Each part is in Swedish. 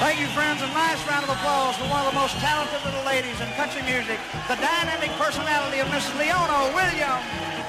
Thank you, friends. A nice round of applause for one of the most talented little ladies in country music, the dynamic personality of Miss Leona Williams.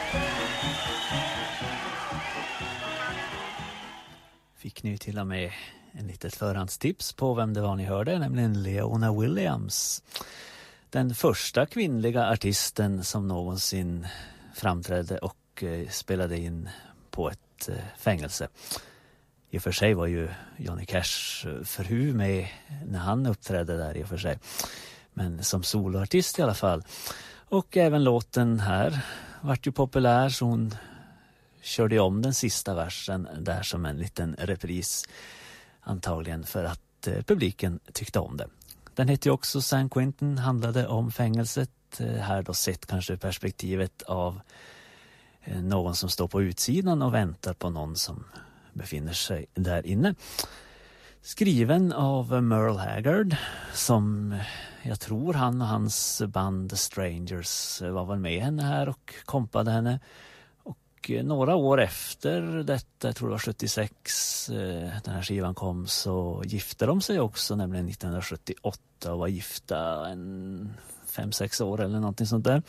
Fick ni till och med en litet förhandstips på vem det var ni hörde, nämligen Leona Williams. Den första kvinnliga artisten som någonsin framträdde och spelade in på ett fängelse. I och för sig var ju Johnny Cash förhud med när han uppträdde där i och för sig. Men som soloartist i alla fall. Och även låten här vart ju populär, så hon körde om den sista versen där som en liten repris. Antagligen för att publiken tyckte om det. Den heter ju också San Quentin, handlade om fängelset. Här då sett kanske perspektivet av någon som står på utsidan och väntar på någon som befinner sig där inne. Skriven av Merle Haggard, som jag tror han och hans band The Strangers var väl med henne här och kompade henne. Och några år efter detta, jag tror det var 76, den här skivan kom, så gifte de sig också, nämligen 1978, och var gifta 5-6 år eller någonting sånt där.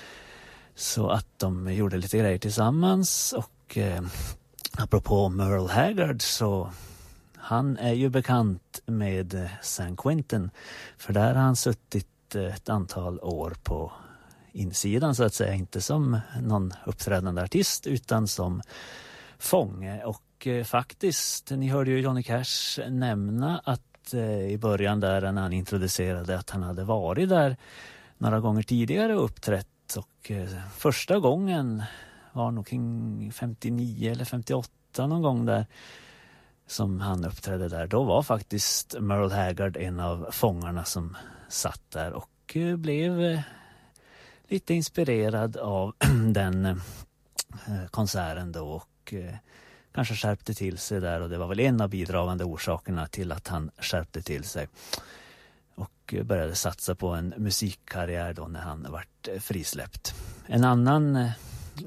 Så att de gjorde lite grejer tillsammans. Och apropå Merle Haggard, så han är ju bekant med San Quentin, för där har han suttit ett antal år på insidan så att säga, inte som någon uppträdande artist utan som fånge. Och faktiskt, ni hörde ju Johnny Cash nämna att i början där när han introducerade att han hade varit där några gånger tidigare och uppträtt, och första gången var nog kring 59 eller 58 någon gång där som han uppträdde där. Då var faktiskt Merle Haggard en av fångarna som satt där och blev lite inspirerad av den konserten då och kanske skärpte till sig där, och det var väl en av bidragande orsakerna till att han skärpte till sig och började satsa på en musikkarriär då när han vart frisläppt. En annan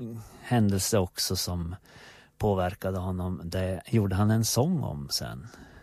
händelse också som påverkade honom, det gjorde han en sång om sen.